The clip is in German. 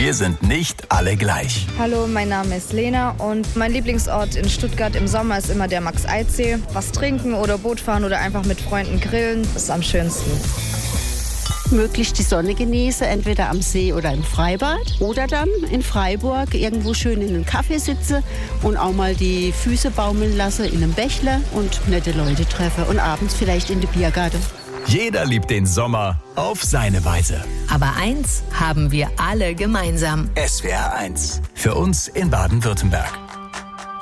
Wir sind nicht alle gleich. Hallo, mein Name ist Lena und mein Lieblingsort in Stuttgart im Sommer ist immer der Max-Eid-See. Was trinken oder Boot fahren oder einfach mit Freunden grillen, ist am schönsten. Möglichst die Sonne genieße, entweder am See oder im Freibad oder dann in Freiburg irgendwo schön in einen Kaffee sitze und auch mal die Füße baumeln lasse in einem Bächle und nette Leute treffe und abends vielleicht in den Biergarten. Jeder liebt den Sommer auf seine Weise. Aber eins haben wir alle gemeinsam. SWR 1. Für uns in Baden-Württemberg.